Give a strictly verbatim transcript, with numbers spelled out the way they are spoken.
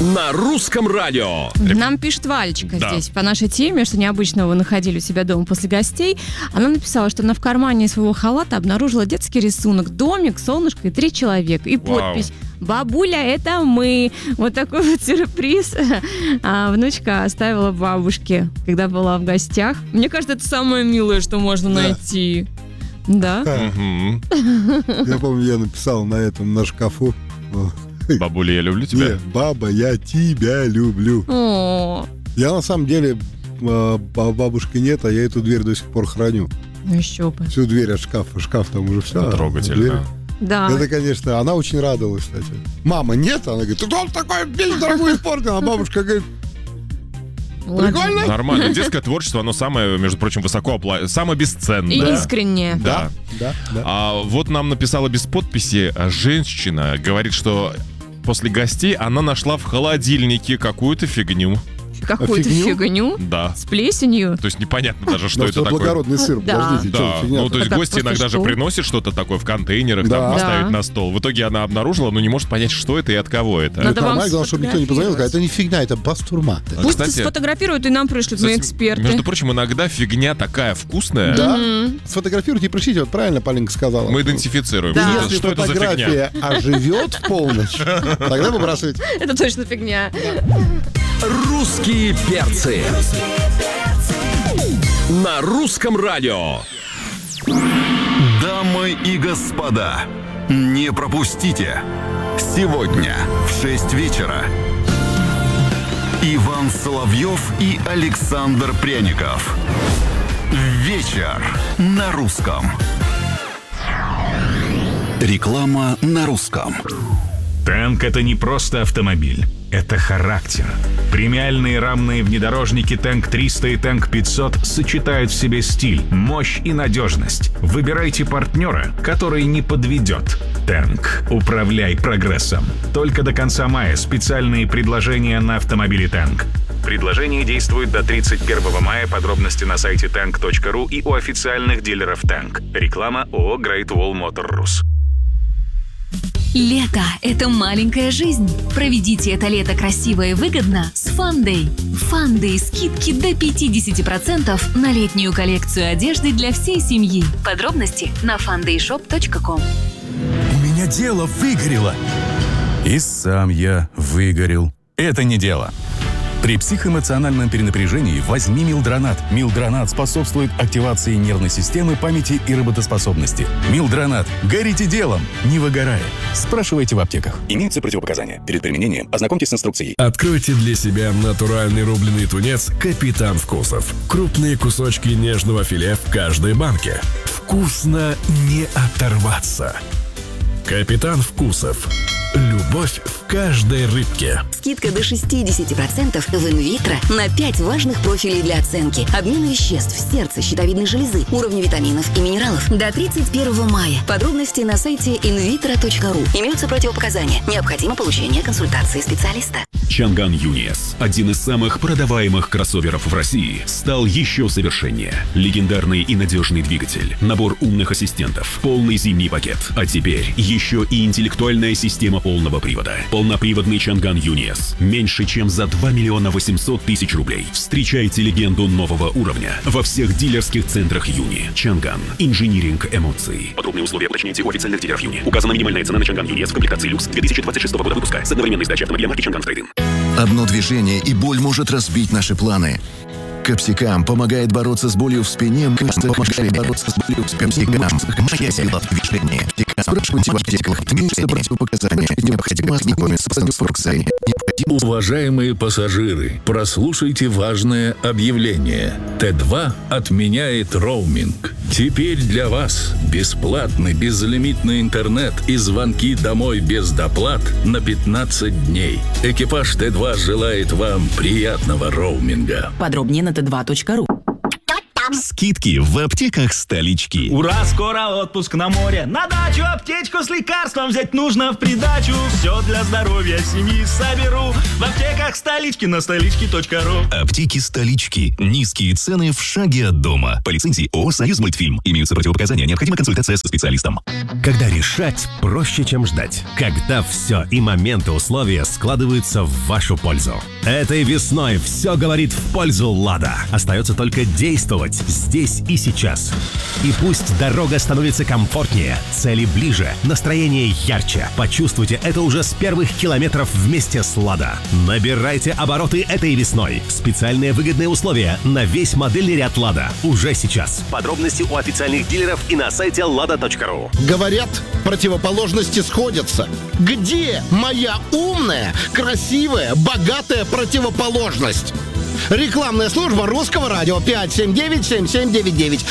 На русском радио. Нам пишет Валечка да. здесь по нашей теме, что необычно вы находили у себя дома после гостей. Она написала, что она в кармане своего халата обнаружила детский рисунок, домик, солнышко и три человека. И Вау. подпись: «Бабуля, это мы». Вот такой вот сюрприз а, внучка оставила бабушке, когда была в гостях. Мне кажется, это самое милое, что можно Да. найти. Да? Я помню, я написал на этом, на шкафу. Бабуля, я люблю тебя. Не, баба, я тебя люблю. О, Я на самом деле, э, бабушки нет, а я эту дверь до сих пор храню. ну еще бы. Всю дверь от шкафа. Шкаф там уже все. Это трогательно. Да. Это, конечно, она очень радовалась, кстати. Мама нет, она говорит, ты что такой вещь дорогую испортил? А бабушка говорит, прикольно? Нормально. Детское творчество, оно самое, между прочим, высоко оплачиваемое, самое бесценное. И искренне. Да. Да, да. А вот нам написала без подписи женщина, говорит, что после гостей она нашла в холодильнике какую-то фигню. Какую-то Фигню? фигню Да. с плесенью. То есть непонятно даже, что Ну, это такое. благородный сыр, Да. подождите, Да, что за фигня? ну то есть Так, гости просто иногда же что? приносят что-то такое в контейнерах, Да. там поставить Да. на стол. В итоге она обнаружила, но не может понять, что это и от кого это. Надо Это вам нормально, главное, чтобы никто не позвонил, сфотографировать. это не фигня, это бастурма. А, Пусть кстати, сфотографируют и нам пришлют, мы кстати, эксперты. Между прочим, иногда фигня такая вкусная. Да, сфотографируйте и пришлите, вот правильно Полинка сказала. Мы идентифицируем, Да. что, это- Если что это за фигня. фотография оживет в полночь, тогда выбрасывайте. Это точно фигня. Русские перцы. На русском радио. Дамы и господа, не пропустите. Сегодня в шесть вечера Иван Соловьев и Александр Пряников. Вечер на русском. Реклама на русском. Танк — это не просто автомобиль, это характер. Премиальные рамные внедорожники Танк триста и Танк пятьсот сочетают в себе стиль, мощь и надежность. Выбирайте партнера, который не подведет. Танк. Управляй прогрессом. Только до конца мая специальные предложения на автомобили Танк. Предложение действует до тридцать первого мая. Подробности на сайте танк точка ру и у официальных дилеров Танк. Реклама ООО Great Wall Motor Rus. Лето – это маленькая жизнь. Проведите это лето красиво и выгодно с Фандэй. Фандэй – скидки до пятьдесят процентов на летнюю коллекцию одежды для всей семьи. Подробности на фандэй шоп точка ком. У меня дело выгорело. И сам я выгорел. Это не дело. При психоэмоциональном перенапряжении возьми Милдронат. Милдронат способствует активации нервной системы, памяти и работоспособности. Милдронат. Горите делом, не выгорая. Спрашивайте в аптеках. Имеются противопоказания. Перед применением ознакомьтесь с инструкцией. Откройте для себя натуральный рубленый тунец «Капитан Вкусов». Крупные кусочки нежного филе в каждой банке. Вкусно не оторваться. «Капитан Вкусов». Любовь в каждой рыбке. Скидка до шестьдесят процентов в инвитро на пять важных профилей для оценки. Обмен веществ, сердца, щитовидной железы, уровня витаминов и минералов до тридцать первого мая. Подробности на сайте инвитро точка ру. Имеются противопоказания. Необходимо получение консультации специалиста. Чанган Юниес, один из самых продаваемых кроссоверов в России, стал еще совершеннее. Легендарный и надежный двигатель, набор умных ассистентов, полный зимний пакет. А теперь еще и интеллектуальная система полного привода. Полноприводный Чанган Юниес. Меньше, чем за два миллиона восемьсот тысяч рублей. Встречайте легенду нового уровня во всех дилерских центрах Юни. Чанган. Инжиниринг эмоций. Подробные условия уточните у официальных дилеров Юни. Указана минимальная цена на Чанган Юниес в комплектации люкс две тысячи двадцать шестого года выпуска с одновременной сдачей автомобиля марки Чанган Трейд-ин. Одно движение, и боль может разбить наши планы. Капсикам помогает бороться с болью в спине. Помогает бороться с болью в спине. Моя сила в движении. Спрашивайте в аптеках. Имеются противопоказания. Необходимо ознакомиться с инструкцией. Уважаемые пассажиры, прослушайте важное объявление. Т два отменяет роуминг. Теперь для вас бесплатный безлимитный интернет и звонки домой без доплат на пятнадцать дней. Экипаж Т два желает вам приятного роуминга. Подробнее на тэ два точка ру. Скидки в аптеках столички. Ура, скоро отпуск на море. На дачу аптечку с лекарством взять нужно в придачу. Все для здоровья семьи соберу в аптеках столички на столички точка ру. Аптеки столички. Низкие цены в шаге от дома. По лицензии ООО «Союз Мультфильм». Имеются противопоказания. Необходима консультация со специалистом. Когда решать проще, чем ждать. Когда все и моменты, условия складываются в вашу пользу. Этой весной все говорит в пользу «Лада». Остается только действовать здесь и сейчас. И пусть дорога становится комфортнее, цели ближе, настроение ярче. Почувствуйте это уже с первых километров вместе с «Лада». Набирайте обороты этой весной. Специальные выгодные условия на весь модельный ряд «Лада» уже сейчас. Подробности у официальных дилеров и на сайте лада точка ру. Говорят, противоположности сходятся. Где моя умная, красивая, богатая противоположность? Рекламная служба Русского радио пять семь девять семь семь девять девять.